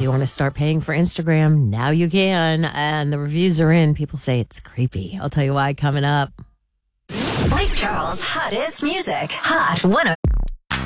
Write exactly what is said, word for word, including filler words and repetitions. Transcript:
you want to start paying for Instagram, now you can. And the reviews are in. People say it's creepy. I'll tell you why coming up. Lake Charles' hottest music. Hot one oh